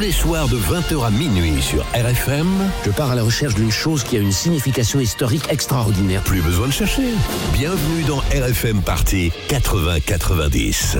les soirs de 20h à minuit sur RFM. Je pars à la recherche d'une chose qui a une signification historique extraordinaire. Plus besoin de chercher. Bienvenue dans RFM Party 80-90.